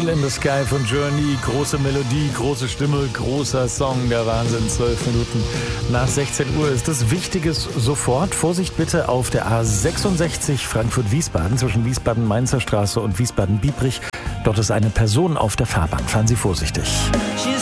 Smile in the Sky von Journey. Große Melodie, große Stimme, großer Song. Der Wahnsinn. 12 Minuten nach 16 Uhr ist das Wichtiges sofort. Vorsicht bitte auf der A66 Frankfurt-Wiesbaden zwischen Wiesbaden-Mainzer Straße und Wiesbaden-Biebrich. Dort ist eine Person auf der Fahrbahn. Fahren Sie vorsichtig.